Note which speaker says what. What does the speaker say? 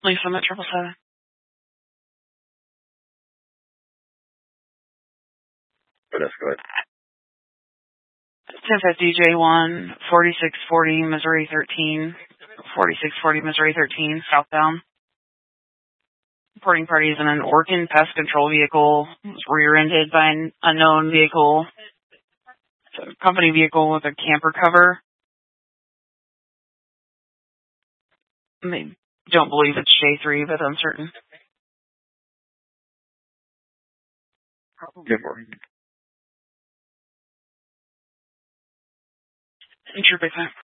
Speaker 1: Lisa, I'm at 777.
Speaker 2: Vanessa, go ahead.
Speaker 1: 1050 J1, 4640 Missouri 13, 4640 Missouri 13, southbound. Reporting parties in an Orkin pest control vehicle was rear-ended by an unknown vehicle. It's a company vehicle with a camper cover. They don't believe it's J3, but uncertain.
Speaker 2: Good morning.
Speaker 1: Trooper.